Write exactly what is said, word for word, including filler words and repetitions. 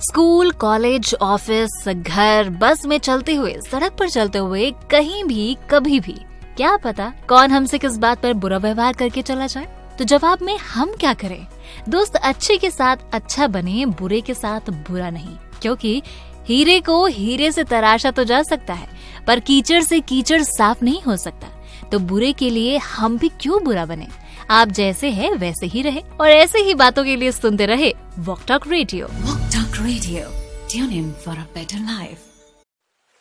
School, college, office, घर, बस में चलते हुए, सड़क पर चलते हुए, कहीं भी कभी भी, क्या पता कौन हमसे किस बात पर बुरा व्यवहार करके चला जाए। तो जवाब में हम क्या करें? दोस्त, अच्छे के साथ अच्छा बने, बुरे के साथ बुरा नहीं, क्योंकि हीरे को हीरे से तराशा तो जा सकता है, पर कीचड़ से कीचड़ साफ नहीं हो सकता। तो बुरे के लिए हम भी क्यों बुरा बने? आप जैसे हैं वैसे ही रहे, और ऐसे ही बातों के लिए सुनते रहे walk talk radio. Walk Talk Radio. Tune in for a better life.